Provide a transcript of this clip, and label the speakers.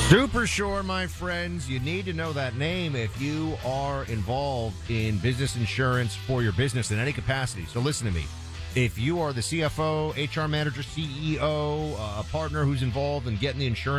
Speaker 1: Super Sure, my friends. You need to know that name if you are involved in business insurance for your business in any capacity. So listen to me. If you are the CFO, HR manager, CEO, a partner who's involved in getting the insurance